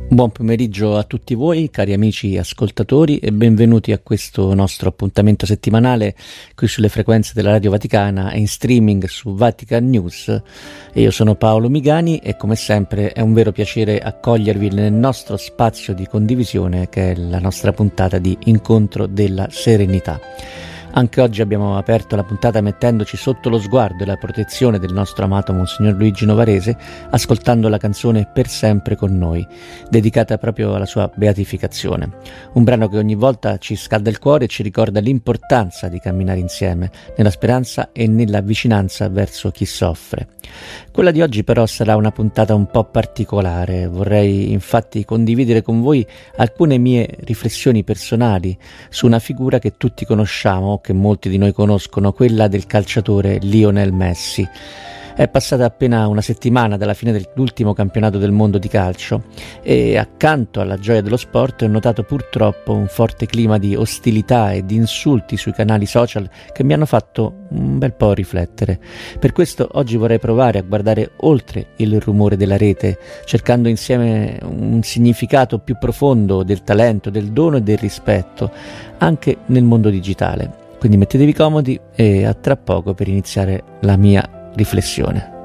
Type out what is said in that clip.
Buon pomeriggio a tutti voi, cari amici ascoltatori, e benvenuti a questo nostro appuntamento settimanale qui sulle frequenze della Radio Vaticana e in streaming su Vatican News. E io sono Paolo Migani e come sempre è un vero piacere accogliervi nel nostro spazio di condivisione che è la nostra puntata di Incontro della Serenità. Anche oggi abbiamo aperto la puntata mettendoci sotto lo sguardo e la protezione del nostro amato Monsignor Luigi Novarese, ascoltando la canzone Per sempre con noi, dedicata proprio alla sua beatificazione. Un brano che ogni volta ci scalda il cuore e ci ricorda l'importanza di camminare insieme, nella speranza e nella vicinanza verso chi soffre. Quella di oggi però sarà una puntata un po' particolare. Vorrei infatti condividere con voi alcune mie riflessioni personali su una figura che tutti conosciamo, che molti di noi conoscono, quella del calciatore Lionel Messi. È passata appena una settimana dalla fine dell'ultimo campionato del mondo di calcio e accanto alla gioia dello sport ho notato purtroppo un forte clima di ostilità e di insulti sui canali social che mi hanno fatto un bel po' riflettere. Per questo oggi vorrei provare a guardare oltre il rumore della rete, cercando insieme un significato più profondo del talento, del dono e del rispetto, anche nel mondo digitale. Quindi mettetevi comodi e a tra poco per iniziare la mia riflessione.